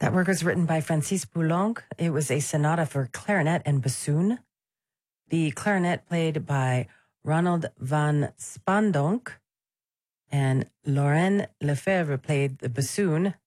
That work was written by Francis Poulenc. It was a sonata for clarinet and bassoon. The clarinet played by Ronald van Spandonk, and Laurent Lefebvre played the bassoon.